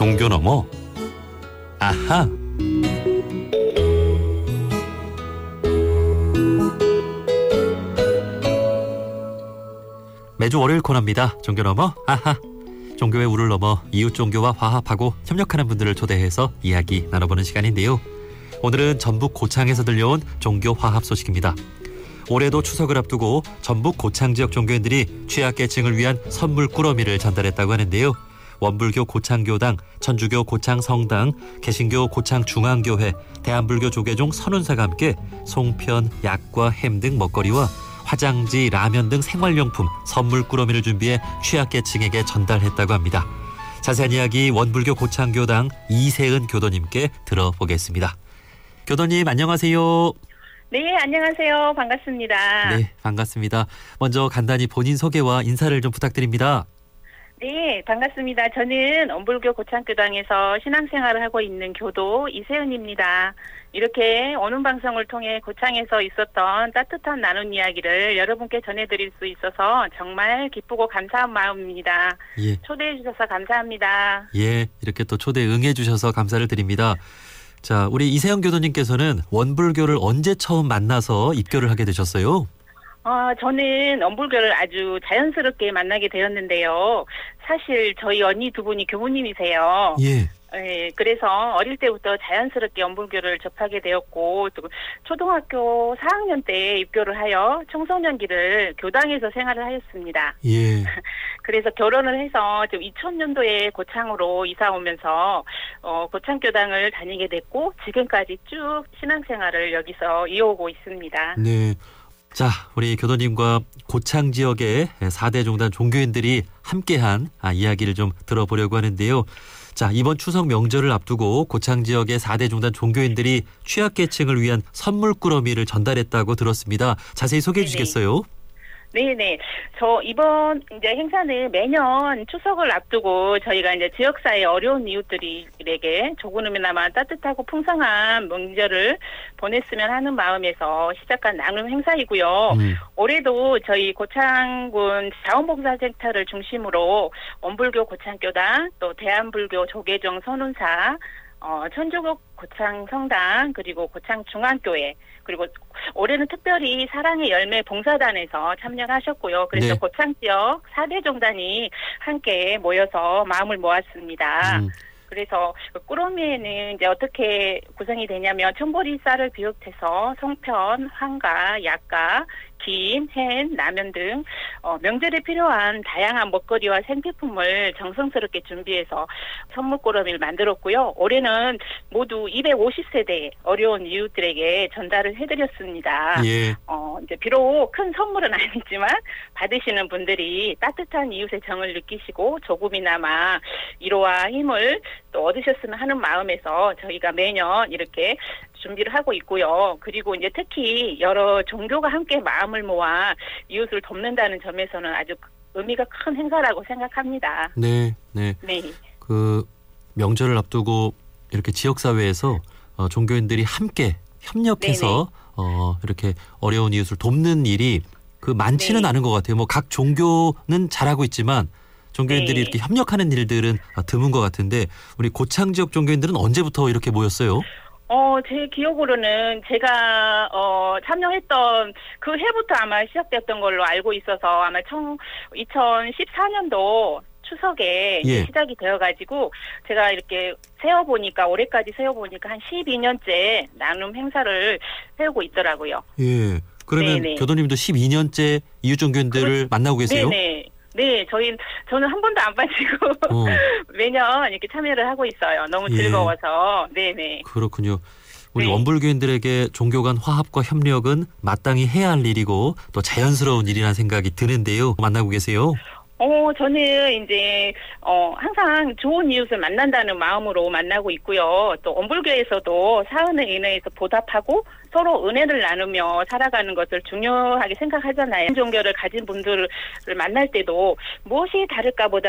종교 넘어 아하. 매주 월요일 코너입니다. 종교 넘어 아하. 종교의 우를 넘어 이웃 종교와 화합하고 협력하는 분들을 초대해서 이야기 나눠보는 시간인데요. 오늘은 전북 고창에서 들려온 종교 화합 소식입니다. 올해도 추석을 앞두고 전북 고창 지역 종교인들이 취약계층을 위한 선물 꾸러미를 전달했다고 하는데요. 원불교 고창교당, 천주교 고창성당, 개신교 고창중앙교회, 대한불교 조계종 선운사가 함께 송편, 약과 햄 등 먹거리와 화장지, 라면 등 생활용품, 선물 꾸러미를 준비해 취약계층에게 전달했다고 합니다. 자세한 이야기 원불교 고창교당 이세은 교도님께 들어보겠습니다. 교도님 안녕하세요. 네, 안녕하세요. 반갑습니다. 네, 반갑습니다. 먼저 간단히 본인 소개와 인사를 좀 부탁드립니다. 네, 반갑습니다. 저는 원불교 고창교당에서 신앙생활을 하고 있는 교도 이세은입니다. 이렇게 오는 방송을 통해 고창에서 있었던 따뜻한 나눔 이야기를 여러분께 전해드릴 수 있어서 정말 기쁘고 감사한 마음입니다. 예. 초대해 주셔서 감사합니다. 예, 이렇게 또 초대 응해 주셔서 감사를 드립니다. 자, 우리 이세영 교도님께서는 원불교를 언제 처음 만나서 입교를 하게 되셨어요? 저는 원불교를 아주 자연스럽게 만나게 되었는데요. 사실 저희 언니 두 분이 교무님이세요. 예. 네, 그래서 어릴 때부터 자연스럽게 원불교를 접하게 되었고, 또 초등학교 4학년 때 입교를 하여 청소년기를 교당에서 생활을 하였습니다. 예. 그래서 결혼을 해서 2000년도에 고창으로 이사 오면서 고창교당을 다니게 됐고, 지금까지 쭉 신앙생활을 여기서 이어오고 있습니다. 네. 자, 우리 교도님과 고창 지역의 4대 종단 종교인들이 함께한 이야기를 좀 들어보려고 하는데요. 자, 이번 추석 명절을 앞두고 고창 지역의 4대 종단 종교인들이 취약계층을 위한 선물 꾸러미를 전달했다고 들었습니다. 자세히 소개해 주시겠어요? 네네. 저 이번 이제 행사는 매년 추석을 앞두고 저희가 이제 지역사회 어려운 이웃들에게 조금이나마 따뜻하고 풍성한 명절을 보냈으면 하는 마음에서 시작한 나눔 행사이고요. 올해도 저희 고창군 자원봉사센터를 중심으로 원불교 고창교당, 또 대한불교 조계종 선운사, 천주교 고창성당, 그리고 고창중앙교회, 그리고 올해는 특별히 사랑의 열매 봉사단에서 참여하셨고요. 그래서 네. 고창 지역 4대 종단이 함께 모여서 마음을 모았습니다. 그래서 꾸러미에는 이제 어떻게 구성이 되냐면 청보리 쌀을 비롯해서 송편, 황과, 약과, 김, 햄, 라면 등 명절에 필요한 다양한 먹거리와 생필품을 정성스럽게 준비해서 선물 꾸러미를 만들었고요. 올해는 모두 250세대 어려운 이웃들에게 전달을 해드렸습니다. 예. 이제 비록 큰 선물은 아니지만 받으시는 분들이 따뜻한 이웃의 정을 느끼시고 조금이나마 위로와 힘을 또 얻으셨으면 하는 마음에서 저희가 매년 이렇게 준비를 하고 있고요. 그리고 이제 특히 여러 종교가 함께 마음을 모아 이웃을 돕는다는 점에서는 아주 의미가 큰 행사라고 생각합니다. 네, 네. 네. 그 명절을 앞두고 이렇게 지역사회에서 종교인들이 함께 협력해서 이렇게 어려운 이웃을 돕는 일이 많지는 네. 않은 것 같아요. 뭐 각 종교는 잘하고 있지만 종교인들이 네. 이렇게 협력하는 일들은 드문 것 같은데 우리 고창 지역 종교인들은 언제부터 이렇게 모였어요? 제 기억으로는 제가 참여했던 그 해부터 아마 시작됐던 걸로 알고 있어서 아마 2014년도 추석에 예. 시작이 되어가지고 제가 이렇게 세어보니까 올해까지 세어보니까 한 12년째 나눔 행사를 해오고 있더라고요. 예. 그러면 네네. 교도님도 12년째 이웃 종교인들을 만나고 계세요? 네네. 네, 저는 한 번도 안 빠지고 매년 이렇게 참여를 하고 있어요. 너무 예. 즐거워서. 네네. 그렇군요. 우리 네. 원불교인들에게 종교 간 화합과 협력은 마땅히 해야 할 일이고 또 자연스러운 일이라는 생각이 드는데요. 만나고 계세요? 저는 이제 항상 좋은 이웃을 만난다는 마음으로 만나고 있고요. 또 원불교에서도 사은의 은혜에서 보답하고 서로 은혜를 나누며 살아가는 것을 중요하게 생각하잖아요. 종교를 가진 분들을 만날 때도 무엇이 다를까 보다